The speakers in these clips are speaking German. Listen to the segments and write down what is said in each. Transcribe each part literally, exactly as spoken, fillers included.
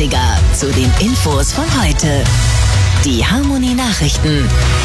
dreißiger zu den Infos von heute. Die Harmonie Nachrichten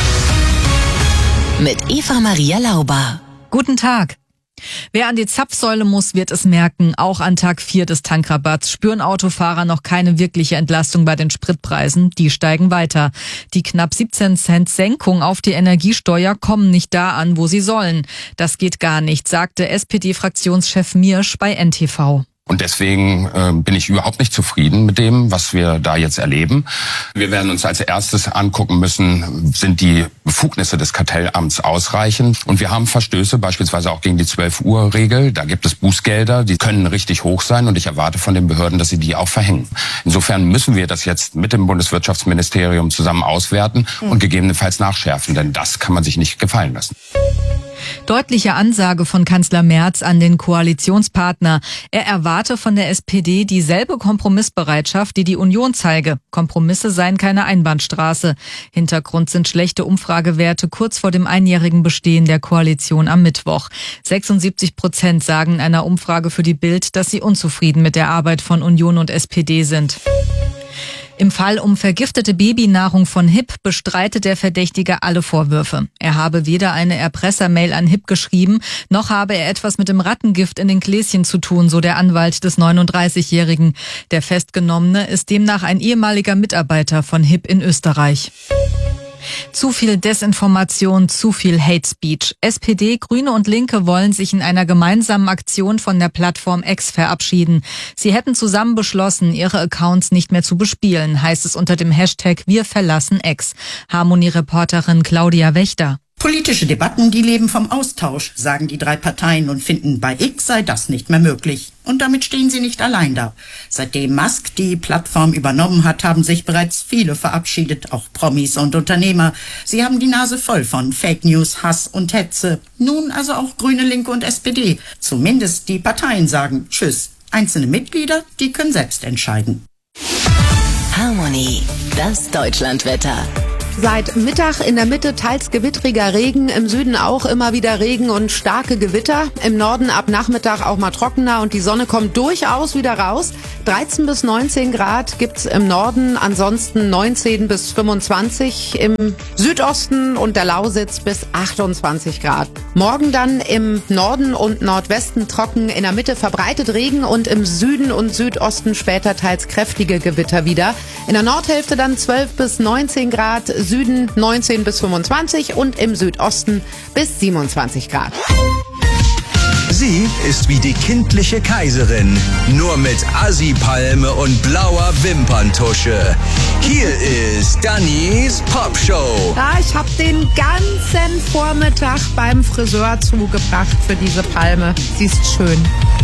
mit Eva Maria Lauber. Guten Tag. Wer an die Zapfsäule muss, wird es merken. Auch an Tag vier des Tankrabatts spüren Autofahrer noch keine wirkliche Entlastung bei den Spritpreisen. Die steigen weiter. Die knapp siebzehn Cent Senkung auf die Energiesteuer kommen nicht da an, wo sie sollen. Das geht gar nicht, sagte S P D-Fraktionschef Miersch bei N T V. Und deswegen äh, bin ich überhaupt nicht zufrieden mit dem, was wir da jetzt erleben. Wir werden uns als erstes angucken müssen, sind die Befugnisse des Kartellamts ausreichend? Und wir haben Verstöße, beispielsweise auch gegen die zwölf Uhr Regel. Da gibt es Bußgelder, die können richtig hoch sein und ich erwarte von den Behörden, dass sie die auch verhängen. Insofern müssen wir das jetzt mit dem Bundeswirtschaftsministerium zusammen auswerten und gegebenenfalls nachschärfen, denn das kann man sich nicht gefallen lassen. Deutliche Ansage von Kanzler Merz an den Koalitionspartner. Er erwarte von der S P D dieselbe Kompromissbereitschaft, die die Union zeige. Kompromisse seien keine Einbahnstraße. Hintergrund sind schlechte Umfragewerte kurz vor dem einjährigen Bestehen der Koalition am Mittwoch. sechsundsiebzig Prozent sagen in einer Umfrage für die Bild, dass sie unzufrieden mit der Arbeit von Union und S P D sind. Im Fall um vergiftete Babynahrung von Hipp bestreitet der Verdächtige alle Vorwürfe. Er habe weder eine Erpressermail an Hipp geschrieben, noch habe er etwas mit dem Rattengift in den Gläschen zu tun, so der Anwalt des neununddreißigjährigen. Der Festgenommene ist demnach ein ehemaliger Mitarbeiter von Hipp in Österreich. Zu viel Desinformation, zu viel Hate Speech. S P D, Grüne und Linke wollen sich in einer gemeinsamen Aktion von der Plattform X verabschieden. Sie hätten zusammen beschlossen, ihre Accounts nicht mehr zu bespielen, heißt es unter dem Hashtag Wir verlassen X. Harmonie-Reporterin Claudia Wächter. Politische Debatten, die leben vom Austausch, sagen die drei Parteien und finden, bei X sei das nicht mehr möglich. Und damit stehen sie nicht allein da. Seitdem Musk die Plattform übernommen hat, haben sich bereits viele verabschiedet, auch Promis und Unternehmer. Sie haben die Nase voll von Fake News, Hass und Hetze. Nun also auch Grüne, Linke und S P D. Zumindest die Parteien sagen Tschüss. Einzelne Mitglieder, die können selbst entscheiden. Harmonie, das Deutschlandwetter. Seit Mittag in der Mitte teils gewittriger Regen, im Süden auch immer wieder Regen und starke Gewitter. Im Norden ab Nachmittag auch mal trockener und die Sonne kommt durchaus wieder raus. dreizehn bis neunzehn Grad gibt's im Norden, ansonsten neunzehn bis fünfundzwanzig, im Südosten und der Lausitz bis achtundzwanzig Grad. Morgen dann im Norden und Nordwesten trocken, in der Mitte verbreitet Regen und im Süden und Südosten später teils kräftige Gewitter wieder. In der Nordhälfte dann zwölf bis neunzehn Grad, Süden neunzehn bis fünfundzwanzig und im Südosten bis siebenundzwanzig Grad. Sie ist wie die kindliche Kaiserin, nur mit Assi-Palme und blauer Wimperntusche. Hier ist Dannys Popshow. Ja, ich habe den ganzen Vormittag beim Friseur zugebracht für diese Palme. Sie ist schön.